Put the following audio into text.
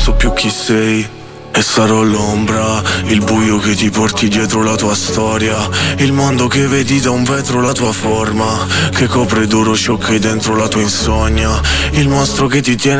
so più chi sei. E sarò l'ombra, il buio che ti porti dietro la tua storia, il mondo che vedi da un vetro, la tua forma che copre d'oro ciò che è dentro la tua insonnia, il mostro che ti tiene